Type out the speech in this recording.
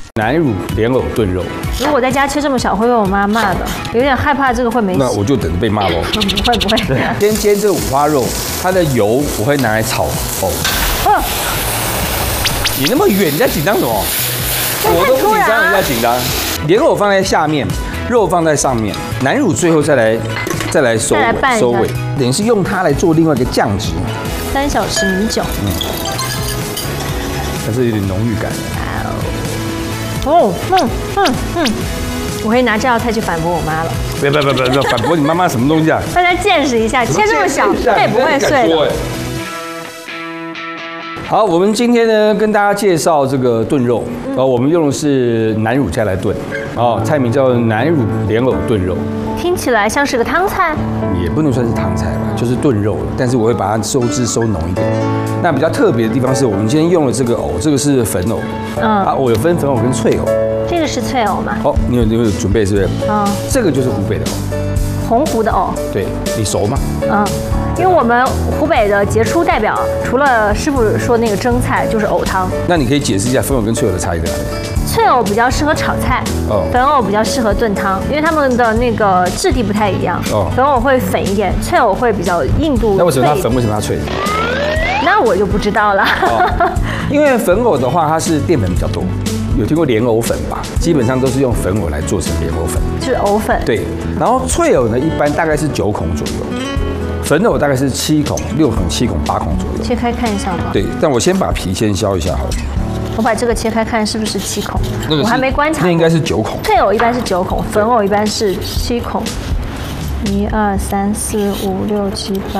南乳莲藕炖肉。 如果在家切这么小，会被我妈骂的，有点害怕这个会没洗。 那我就等着被骂喽。 不会。 先煎这个五花肉，它的油我会拿来炒藕。你那么远，你在紧张什么？我都不紧张，你在紧张。莲藕放在下面，肉放在上面，南乳最后再来收尾，等于是用它来做另外一个酱汁。 3小时米酒。 但是有点浓郁感。 我可以拿这道菜去反驳我妈了。 别，反驳你妈妈什么东西啊？ 大家见识一下，切这么小，背不会碎的。 好，我们今天呢跟大家介绍这个炖肉，我们用的是南乳下来炖，菜名叫南乳莲藕炖肉。 听起来像是个汤菜， 也不能算是汤菜吧，就是炖肉了。但是我会把它收汁收浓一点。那比较特别的地方是我们今天用的这个藕，这个是粉藕。我有分粉藕跟脆藕。 这个是脆藕吗？ 你有准备是不是？这个就是湖北的藕。 洪湖的藕。 对，你熟吗？ 因为我们湖北的杰出代表，除了师傅说那个蒸菜，就是藕汤。那你可以解释一下粉藕跟脆藕的差异在哪里？ 脆藕比较适合炒菜，粉藕比较适合炖汤，因为它们的那个质地不太一样。粉藕会粉一点，脆藕会比较硬度。 那为什么它粉？为什么它脆？ 那我就不知道了。 因为粉藕的话，它是淀粉比较多。有听过莲藕粉吧？基本上都是用粉藕来做成莲藕粉， 是藕粉。 对，然后脆藕呢，一般大概是9孔左右，粉藕大概是7孔、6孔、7孔、8孔左右。 切开看一下吗？ 对，但我先把皮先削一下好了。 我把这个切开看是不是7孔？我还没观察。 那应该是9孔。 脆藕一般是9孔，粉藕一般是7孔。1、2、3、4、5、6、7、8。